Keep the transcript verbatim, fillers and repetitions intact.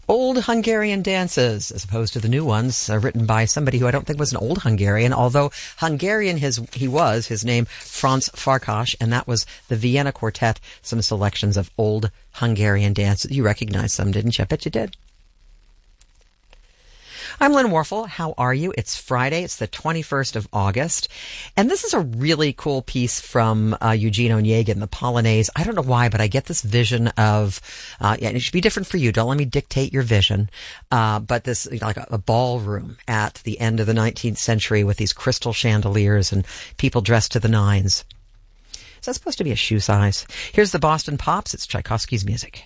Old Hungarian dances, as opposed to the new ones, uh, written by somebody who I don't think was an old Hungarian, although Hungarian his he was, his name, Franz Farkas, and that was the Vienna Quartet, some selections of old Hungarian dances. You recognized some, didn't you? I bet you did. I'm Lynn Warfel. How are you? It's Friday. It's the twenty-first of August. And this is a really cool piece from uh, Eugene Onegin, The Polonaise. I don't know why, but I get this vision of, uh, yeah, and it should be different for you. Don't let me dictate your vision. Uh, but this, you know, like a, a ballroom at the end of the nineteenth century with these crystal chandeliers and people dressed to the nines. Is that supposed to be a shoe size? Here's the Boston Pops. It's Tchaikovsky's music.